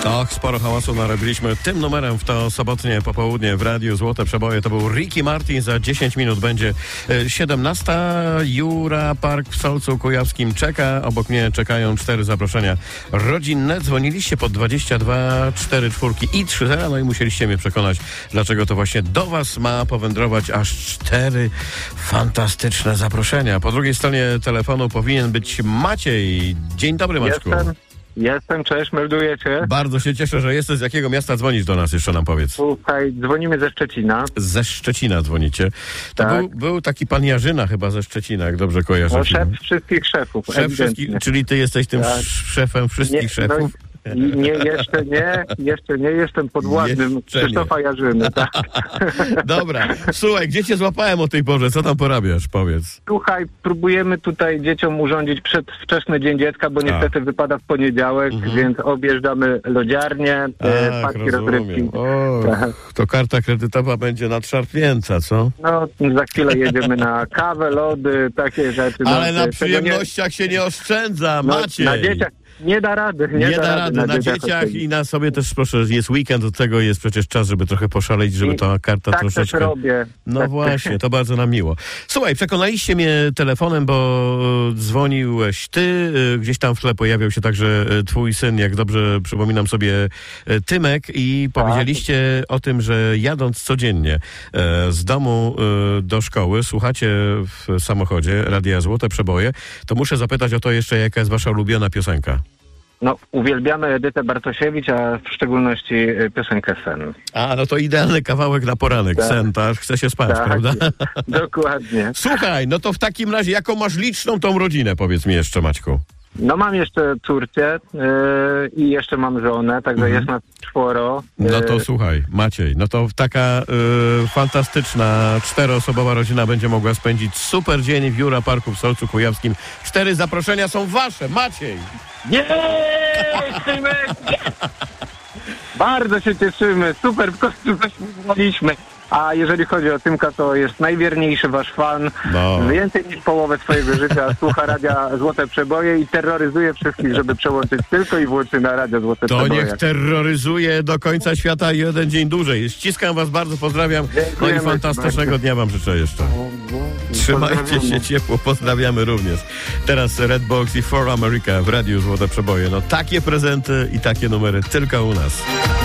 Och, sporo hałasu narobiliśmy tym numerem w to sobotnie popołudnie w Radiu Złote Przeboje. To był Ricky Martin, za 10 minut będzie 17. Jura Park w Solcu Kujawskim czeka. Obok mnie czekają 4 zaproszenia rodzinne. Dzwoniliście pod 22 44 i 30, no i musieliście mnie przekonać, dlaczego to właśnie do was ma powędrować aż 4 fantastyczne zaproszenia. Po drugiej stronie telefonu powinien być Maciej. Dzień dobry, Maćku. Jestem, cześć, melduję cię. Bardzo się cieszę, że jesteś. Z jakiego miasta dzwonisz do nas, jeszcze nam powiedz? Słuchaj, dzwonimy ze Szczecina. Ze Szczecina dzwonicie. To Tak. był taki pan Jarzyna chyba ze Szczecina, jak dobrze kojarzę. No, szef wszystkich szefów. Szef wszystkich, czyli ty jesteś tym Tak. szefem wszystkich szefów? Jeszcze nie jestem podwładnym Krzysztofa Jarzyny. Tak. Dobra, słuchaj, gdzie cię złapałem o tej porze? Co tam porabiasz? Powiedz. Słuchaj, próbujemy tutaj dzieciom urządzić przedwczesny Dzień Dziecka, bo niestety wypada w poniedziałek, więc objeżdżamy lodziarnię, parki rozrywki. To karta kredytowa będzie nadszarpnięta, co? No, za chwilę jedziemy na kawę, lody, takie rzeczy. Ale na przyjemnościach się nie oszczędza, Maciej. Na dzieciach nie da rady. Nie da rady. Na dzieciach i na sobie też, proszę, jest weekend, do tego jest przecież czas, żeby trochę poszaleć, żeby ta karta tak troszeczkę... też robię. No tak. właśnie, to bardzo nam miło. Słuchaj, przekonaliście mnie telefonem, bo dzwoniłeś ty, gdzieś tam w tle pojawiał się także twój syn, jak dobrze przypominam sobie, Tymek, i powiedzieliście o tym, że jadąc codziennie z domu do szkoły, słuchacie w samochodzie Radia Złote Przeboje, to muszę zapytać o to jeszcze, jaka jest wasza ulubiona piosenka? No, uwielbiamy Edytę Bartosiewicz, a w szczególności piosenkę Sen. A, no to idealny kawałek na poranek. Tak. Sen, tak? Chce się spać, Tak, prawda? Dokładnie. Słuchaj, no to w takim razie, jaką masz liczną tą rodzinę, powiedz mi jeszcze, Maćku? No, mam jeszcze córkę i jeszcze mam żonę, także jest nas 4. No to słuchaj, Maciej, no to taka fantastyczna 4-osobowa rodzina będzie mogła spędzić super dzień w Jura Parku w Solcu Kujawskim. 4 zaproszenia są wasze, Maciej! Tymek! Bardzo się cieszymy, super, w końcu coś wygraliśmy. A jeżeli chodzi o Tymka, to jest najwierniejszy wasz fan. No. Więcej niż połowę swojego życia słucha Radia Złote Przeboje i terroryzuje wszystkich, żeby przełączyć tylko i wyłącznie na Radio Złote To Przeboje. niech terroryzuje do końca świata jeden dzień dłużej. Ściskam was bardzo, pozdrawiam. No i fantastycznego dnia wam życzę jeszcze. Trzymajcie się ciepło, pozdrawiamy również. Teraz Redbox i For America w Radiu Złote Przeboje. No takie prezenty i takie numery tylko u nas.